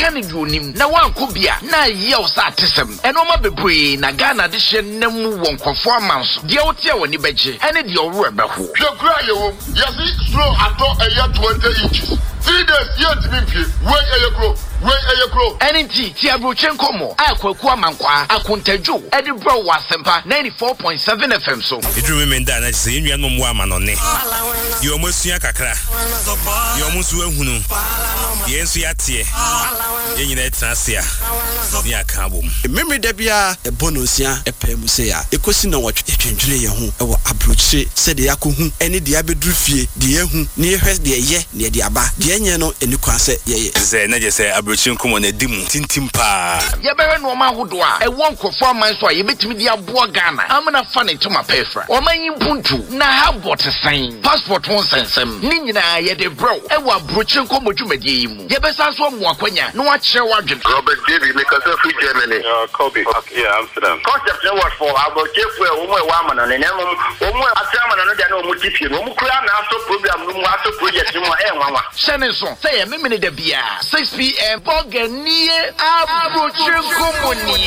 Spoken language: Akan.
Kennedy onim na wanko bia na yew sa atesem enoma bebree na Ghana de hye nam won kwafo amanso de wote a woni beje ene de owro ebeho hwekura yewo yesi slow ato 20 inches 3 days yet bimfie wey eyekro NNT ti abrochen komo akwaku amankwa akontadwo edi bro wasempa 94.7 FM so edru menda na se enua no mo amanone ye omasua kakra ye omusu ahunu ye ensu yatie ye nyina etrasia ni akabom memre da bia ebonosia epem se ya ekosi na wotwe etwendwere ye ho ewo abroche se de yakohu ene de abedru fie de yehu ne yehwe de ye ne de aba de enye no eni kwase ye ze na je se chinkumo na dimu tintimpa ye bere no ma hodo a e won krofo aman so a ye betimi di aboa Ghana amana fa ne toma pefra o man yimpuntu na habot sign passport won sensem ni nyina ye de bro e wa brochin ko modwumade yi mu ye besa so mo akwanya no a kire wadwen Robert David make us free Germany Kobe yeah Amsterdam concept was for abrochefu e wo mo e wa amana ne nem wo mo atamana no dia na o mo tipie no mo kura na aso program no mo aso project mo e nwanwa shene so say ye memene da bia 6 p.m. Boganie abrochen komoni